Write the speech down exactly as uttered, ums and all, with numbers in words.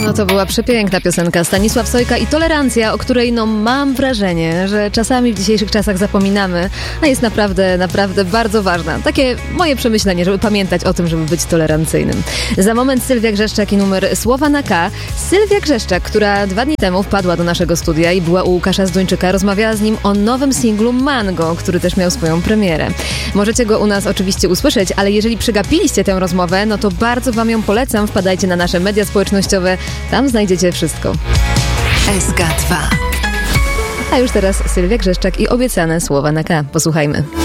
No to była przepiękna piosenka Stanisław Sojka i Tolerancja, o której no mam wrażenie, że czasami w dzisiejszych czasach zapominamy, a jest naprawdę, naprawdę bardzo ważna. Takie moje przemyślenie, żeby pamiętać o tym, żeby być tolerancyjnym. Za moment Sylwia Grzeszczak i numer Słowa na K. Sylwia Grzeszczak, która dwa dni temu wpadła do naszego studia i była u Łukasza Zduńczyka, rozmawiała z nim o nowym singlu Mango, który też miał swoją premierę. Możecie go u nas oczywiście usłyszeć, ale jeżeli przegapiliście tę rozmowę, no to bardzo wam ją polecam. Wpadajcie na nasze media społecznościowe, tam znajdziecie wszystko. S K dwa. A już teraz Sylwia Grzeszczak i obiecane Słowa na K. Posłuchajmy.